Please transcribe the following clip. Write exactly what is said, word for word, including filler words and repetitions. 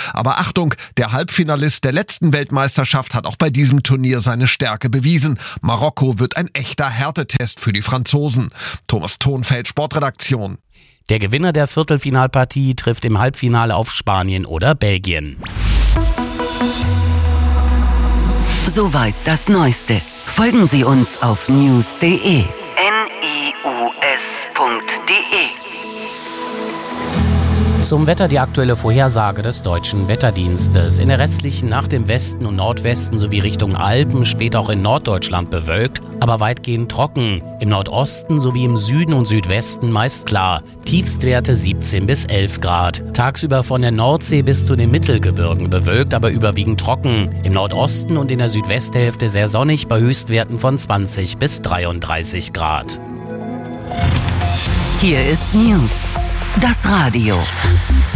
Aber Achtung, der Halbfinalist der letzten Weltmeisterschaft hat auch bei diesem Turnier seine Stärke bewiesen. Marokko wird ein echter Härtetest für die Franzosen. Thomas Thonfeld, Sportredaktion. Der Gewinner der Viertelfinalpartie trifft im Halbfinale auf Spanien oder Belgien. Soweit das Neueste. Folgen Sie uns auf news punkt de. N I U S punkt de. Zum Wetter die aktuelle Vorhersage des Deutschen Wetterdienstes. In der restlichen Nacht im Westen und Nordwesten sowie Richtung Alpen, später auch in Norddeutschland bewölkt, aber weitgehend trocken. Im Nordosten sowie im Süden und Südwesten meist klar. Tiefstwerte siebzehn bis elf Grad. Tagsüber von der Nordsee bis zu den Mittelgebirgen bewölkt, aber überwiegend trocken. Im Nordosten und in der Südwesthälfte sehr sonnig bei Höchstwerten von zwanzig bis dreiunddreißig Grad. Hier ist News. Das Radio.